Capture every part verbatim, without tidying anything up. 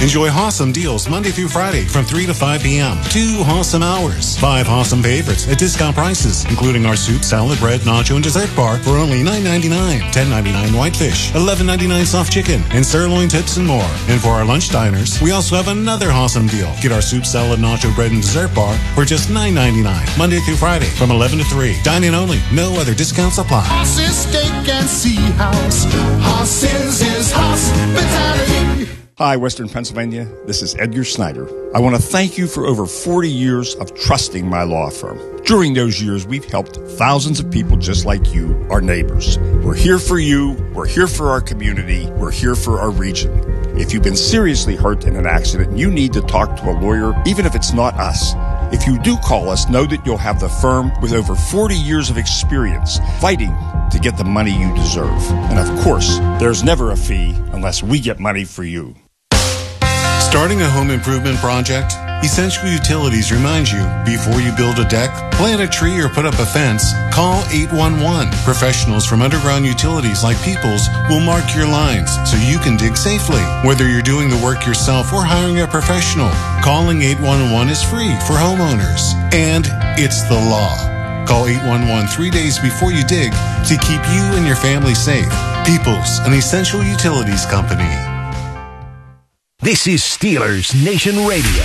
Enjoy awesome deals Monday through Friday from three to five p.m. Two awesome hours. Five awesome favorites at discount prices, including our soup, salad, bread, nacho, and dessert bar for only nine ninety-nine, ten ninety-nine whitefish, eleven ninety-nine soft chicken, and sirloin tips and more. And for our lunch diners, we also have another awesome deal. Get our soup, salad, nacho, bread, and dessert bar for just nine ninety-nine, Monday through Friday from eleven to three. Dine-in only. No other discounts apply. Hoss's Steak and Sea House. Hoss's is hospitality. Hi, Western Pennsylvania. This is Edgar Snyder. I want to thank you for over forty years of trusting my law firm. During those years, we've helped thousands of people just like you, our neighbors. We're here for you. We're here for our community. We're here for our region. If you've been seriously hurt in an accident, you need to talk to a lawyer, even if it's not us. If you do call us, know that you'll have the firm with over forty years of experience fighting to get the money you deserve. And of course, there's never a fee unless we get money for you. Starting a home improvement project? Essential Utilities reminds you, before you build a deck, plant a tree, or put up a fence, call eight one one. Professionals from Underground Utilities like Peoples will mark your lines so you can dig safely. Whether you're doing the work yourself or hiring a professional, calling eight one one is free for homeowners. And it's the law. Call eight one one three days before you dig to keep you and your family safe. Peoples, an Essential Utilities company. This is Steelers Nation Radio.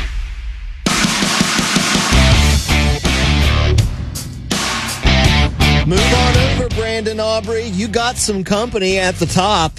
Move on over, Brandon Aubrey. You got some company at the top.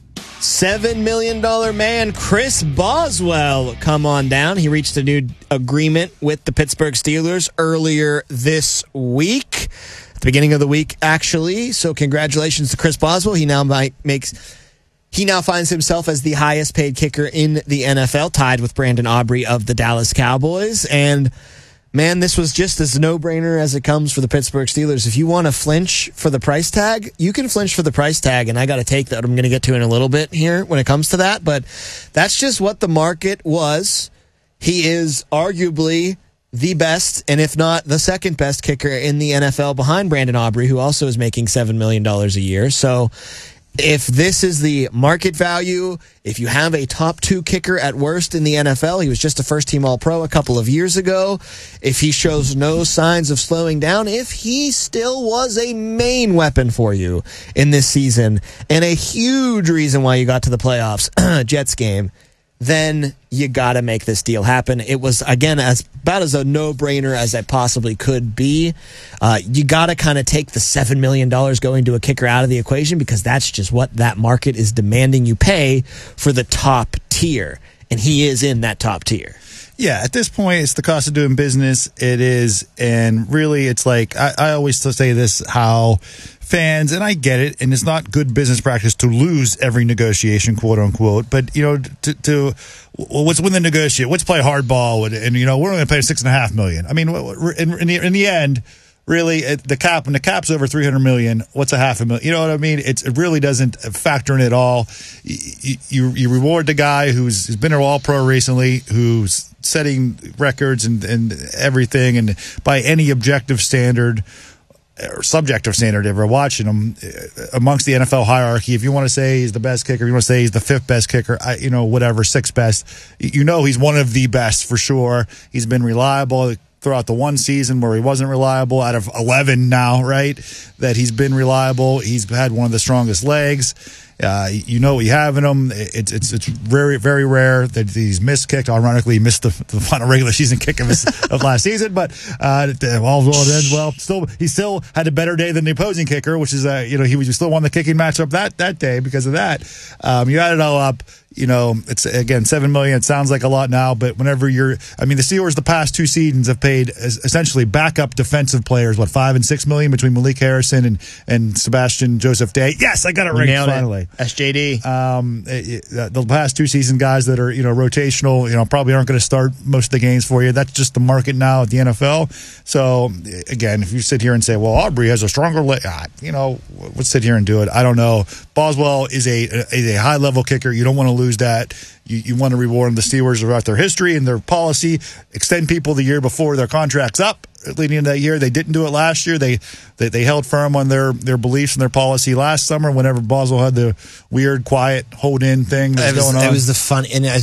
seven million dollars man Chris Boswell, come on down. He reached a new agreement with the Pittsburgh Steelers earlier this week. At the beginning of the week, actually. So congratulations to Chris Boswell. He now might makes... He now finds himself as the highest paid kicker in the N F L, tied with Brandon Aubrey of the Dallas Cowboys. And, man, this was just as no-brainer as it comes for the Pittsburgh Steelers. If you want to flinch for the price tag, you can flinch for the price tag, and I got to take that. I'm going to get to in a little bit here when it comes to that. But that's just what the market was. He is arguably the best, and if not the second best kicker in the N F L behind Brandon Aubrey, who also is making seven million dollars a year. So if this is the market value, if you have a top two kicker at worst in the N F L, he was just a first-team All-Pro a couple of years ago, if he shows no signs of slowing down, if he still was a main weapon for you in this season, and a huge reason why you got to the playoffs, Jets game, then you got to make this deal happen. It was, again, as about as a no-brainer as it possibly could be. Uh, you got to kind of take the seven million dollars going to a kicker out of the equation, because that's just what that market is demanding you pay for the top tier. And he is in that top tier. Yeah, at this point, it's the cost of doing business. It is, and really, it's like, I, I always say this, how fans, and I get it, and it's not good business practice to lose every negotiation, quote unquote, but, you know, to, to what's win the negotiate, let's play hardball, and, and, you know, we're only going to pay six and a half million. I mean, in, in, the, in the end, really, the cap, when the cap's over three hundred million, what's a half a million? You know what I mean? It's, it really doesn't factor in at all. You, you, you reward the guy who's, who's been an all-pro recently, who's setting records and, and everything, and by any objective standard or subjective standard, if we're watching him amongst the N F L hierarchy, if you want to say he's the best kicker, you want to say he's the fifth best kicker, I, you know, whatever, sixth best, you know, he's one of the best for sure. He's been reliable throughout the one season where he wasn't reliable, out of eleven now, right, that he's been reliable. He's had one of the strongest legs. Uh, you know what you have in him. It's it's it's very very rare that he's missed kicked. Ironically, he missed the, the final regular season kick of his of last season, but uh, all well ends well. Still, he still had a better day than the opposing kicker, which is uh, you know he was still won the kicking matchup that that day because of that. Um, you add it all up. You know, it's again seven million. It sounds like a lot now, but whenever you're, I mean, the Steelers the past two seasons have paid essentially backup defensive players what five and six million between Malik Harrison and and Sebastian Joseph Day. Yes, I got it right finally. S J D. Um, it, it, the past two season guys that are you know rotational, you know, probably aren't going to start most of the games for you. That's just the market now at the N F L. So again, if you sit here and say, well, Aubrey has a stronger leg, you know, let's sit here and do it. I don't know. Boswell is a is a high level kicker. You don't want to lose that. You, you want to reward them. The Steelers about their history and their policy. Extend people the year before their contract's up. Leading into that year, they didn't do it last year. They they, they held firm on their, their beliefs and their policy last summer. Whenever Boswell had the weird, quiet, hold in thing that was, was going on, it was the fun. And